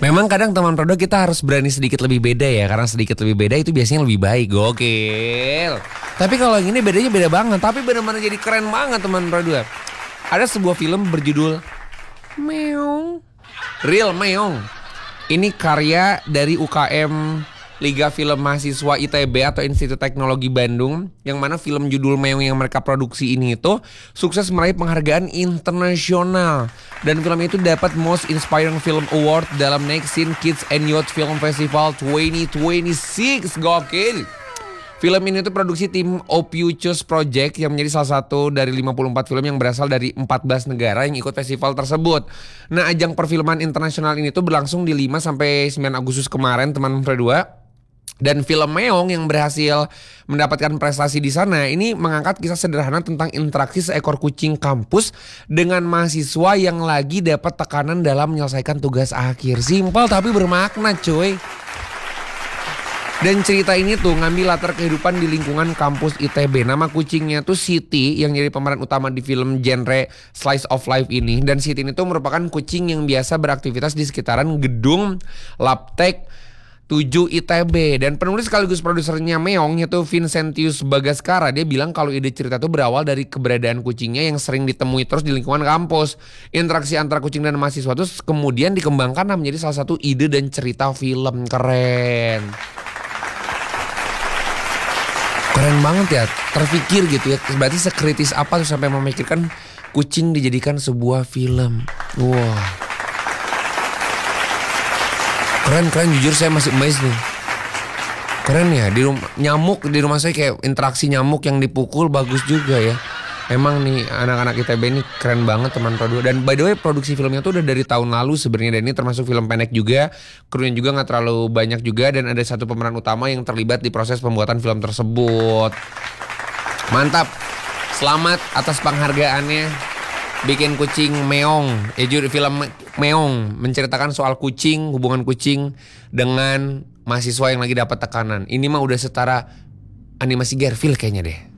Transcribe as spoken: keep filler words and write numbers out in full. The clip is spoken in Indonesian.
Memang kadang teman produk kita harus berani sedikit lebih beda ya. Karena sedikit lebih beda itu biasanya lebih baik. Gokil. Tapi kalau yang ini bedanya beda banget. Tapi benar-benar jadi keren banget teman produk. Ada sebuah film berjudul Meong. Real Meong. Ini karya dari U K M Liga Film Mahasiswa I T B atau Institut Teknologi Bandung, yang mana film judul Meong yang mereka produksi ini itu sukses meraih penghargaan internasional. Dan film itu dapat Most Inspiring Film Award dalam Nexin Kids and Youth Film Festival dua ribu dua puluh enam. Gokil. Film ini tuh produksi tim Opuscus Project yang menjadi salah satu dari lima puluh empat film yang berasal dari empat belas negara yang ikut festival tersebut. Nah, ajang perfilman internasional ini tuh berlangsung di lima sampai sembilan Agustus kemarin, teman berdua. Dan film Meong yang berhasil mendapatkan prestasi di sana ini mengangkat kisah sederhana tentang interaksi seekor kucing kampus dengan mahasiswa yang lagi dapat tekanan dalam menyelesaikan tugas akhir. Simpel tapi bermakna, cuy. Dan cerita ini tuh ngambil latar kehidupan di lingkungan kampus I T B. Nama kucingnya tuh Siti yang jadi pemeran utama di film genre slice of life ini. Dan Siti ini tuh merupakan kucing yang biasa beraktivitas di sekitaran gedung Labtek tujuh I T B. Dan penulis sekaligus produsernya Meong yaitu Vincentius Bagaskara, dia bilang kalau ide cerita itu berawal dari keberadaan kucingnya yang sering ditemui terus di lingkungan kampus. Interaksi antara kucing dan mahasiswa itu kemudian dikembangkan menjadi salah satu ide dan cerita film. Keren. Keren banget ya, terpikir gitu ya. Berarti sekritis apa tuh sampai memikirkan kucing dijadikan sebuah film. Wah. Keren-keren, jujur saya masih amazed nih. Keren ya, di rumah, nyamuk di rumah saya kayak interaksi nyamuk yang dipukul bagus juga ya. Emang nih anak-anak I T B ini keren banget teman produk. Dan by the way produksi filmnya tuh udah dari tahun lalu sebenarnya. Dan ini termasuk film pendek juga. Krunya juga gak terlalu banyak juga. Dan ada satu pemeran utama yang terlibat di proses pembuatan film tersebut. Mantap. Selamat atas penghargaannya. Bikin kucing Meong. Ya judul film Meong menceritakan soal kucing, hubungan kucing dengan mahasiswa yang lagi dapat tekanan. Ini mah udah setara animasi Garfield kayaknya deh.